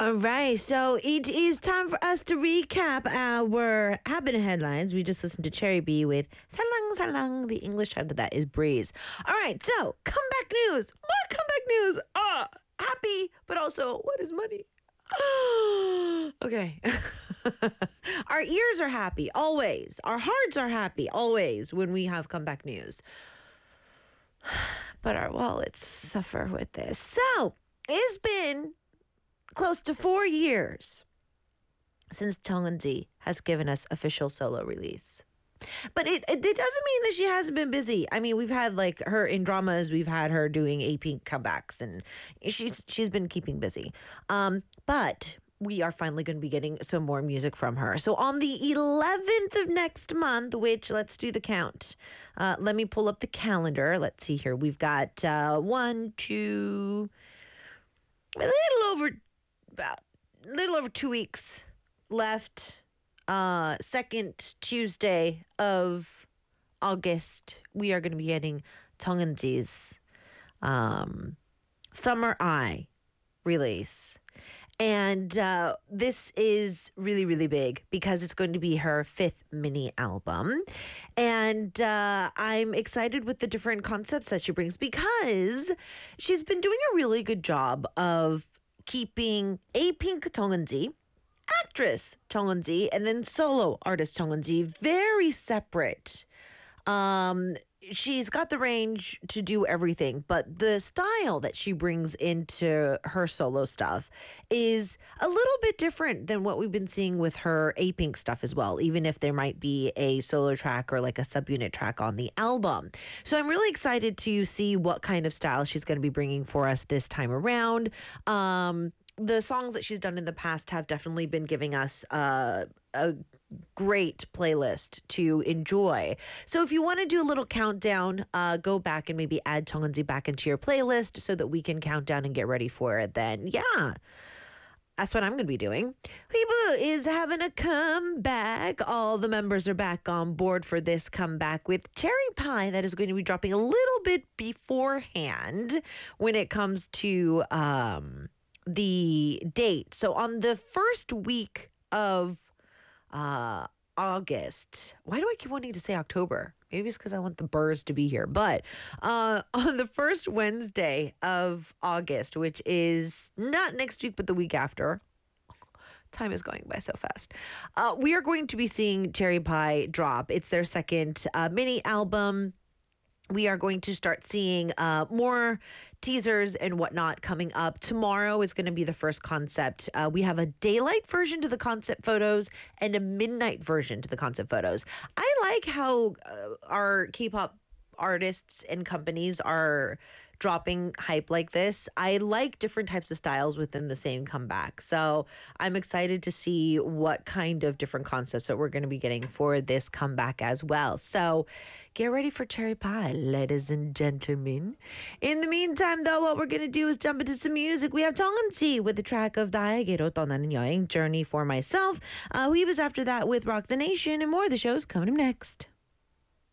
All right, so it is time for us to recap our Happen headlines. We just listened to Cherry B with Salang Salang. The English title of that is Breeze. All right, so comeback news. More comeback news. Happy, but also, what is money? Okay. Our ears are happy, always. Our hearts are happy, always, when we have comeback news. But our wallets suffer with this. So, it's been close to 4 years since Chung Eun-ji has given us official solo release. But it doesn't mean that she hasn't been busy. I mean, we've had like her in dramas, we've had her doing A-Pink comebacks, and she's been keeping busy. But we are finally going to be getting some more music from her. So on the 11th of next month, which let's do the count. Let me pull up the calendar. Let's see here. We've got a little over 2 weeks left. Second Tuesday of August, we are going to be getting Chung Eun-ji's Summer Eye release. And this is really, really big because it's going to be her 5th mini album. And I'm excited with the different concepts that she brings because she's been doing a really good job of keeping A-Pink Chung Eun-ji, actress Chung Eun-ji, and then solo artist Chung Eun-ji very separate. She's got the range to do everything, but the style that she brings into her solo stuff is a little bit different than what we've been seeing with her A-Pink stuff as well, even if there might be a solo track or like a subunit track on the album. So I'm really excited to see what kind of style she's going to be bringing for us this time around. The songs that she's done in the past have definitely been giving us a great playlist to enjoy. So if you want to do a little countdown, go back and maybe add Chung Eun-ji back into your playlist so that we can count down and get ready for it then. Yeah. That's what I'm going to be doing. Huibu is having a comeback. All the members are back on board for this comeback with Cherry Pie that is going to be dropping a little bit beforehand when it comes to the date. So on the first week of August. Why do I keep wanting to say October? Maybe it's because I want the birds to be here. But on the first Wednesday of August, which is not next week, but the week after. Time is going by so fast. We are going to be seeing Cherry Pie drop. It's their second mini album. We are going to start seeing more teasers and whatnot coming up. Tomorrow is going to be the first concept. We have a daylight version to the concept photos and a midnight version to the concept photos. I like how our K-pop artists and companies are dropping hype like this. I like different types of styles within the same comeback. So I'm excited to see what kind of different concepts that we're going to be getting for this comeback as well. So get ready for Cherry Pie, ladies and gentlemen. In the meantime, though, what we're going to do is jump into some music. We have Chung Eun-ji with the track of 나에게로 떠나는 여행, Journey for Myself. He was after that with Rock the Nation, and more of the show's coming up next.